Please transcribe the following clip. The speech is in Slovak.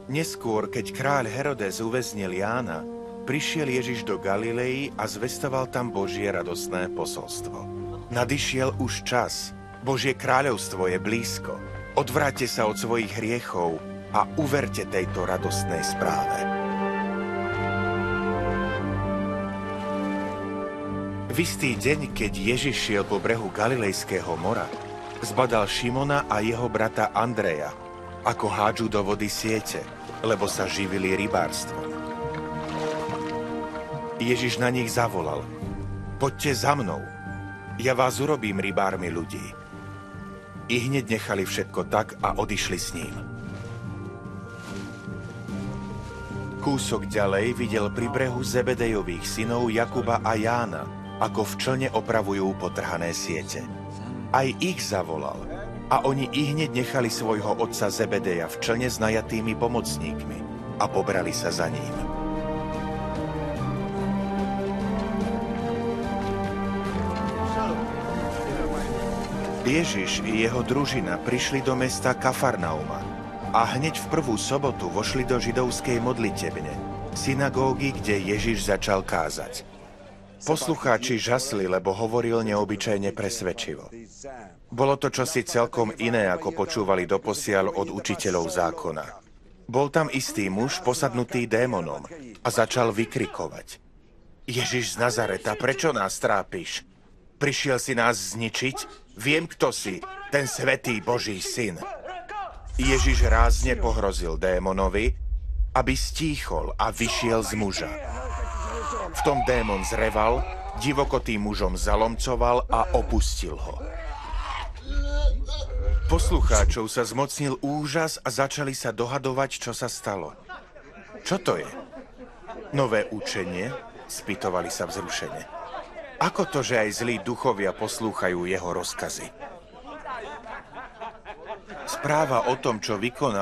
Neskôr, keď kráľ Herodes uväznil Jána, prišiel Ježiš do Galilei a zvestoval tam Božie radostné posolstvo. Nadišiel už čas. Božie kráľovstvo je blízko. Odvráťte sa od svojich hriechov a uverte tejto radostnej správe. V istý deň, keď Ježiš šiel po brehu Galilejského mora, zbadal Šimona a jeho brata Andreja, ako hádžu do vody siete, lebo sa živili rybárstvom. Ježiš na nich zavolal: Poďte za mnou, ja vás urobím rybármi ľudí. I hneď nechali všetko tak a odišli s ním. Kúsok ďalej videl pri brehu Zebedejových synov Jakuba a Jána, ako v člne opravujú potrhané siete. Aj ich zavolal a oni i hneď nechali svojho otca Zebedeja v člne s najatými pomocníkmi a pobrali sa za ním. Ježiš i jeho družina prišli do mesta Kafarnauma a hneď v prvú sobotu vošli do židovskej modlitebne, synagógy, kde Ježiš začal kázať. Poslucháči žasli, lebo hovoril neobyčajne presvedčivo. Bolo to čosi celkom iné, ako počúvali doposiaľ od učiteľov zákona. Bol tam istý muž posadnutý démonom a začal vykrikovať: Ježiš z Nazareta, prečo nás trápiš? Prišiel si nás zničiť? Viem, kto si, ten svätý Boží syn. Ježiš rázne pohrozil démonovi, aby stíchol a vyšiel z muža. V tom démon zreval, divokotým mužom zalomcoval a opustil ho. Poslucháčov sa zmocnil úžas a začali sa dohadovať, čo sa stalo. Čo to je? Nové učenie? Spýtovali sa vzrušene. Ako to, že aj zlí duchovia poslúchajú jeho rozkazy? Správa o tom, čo vykonal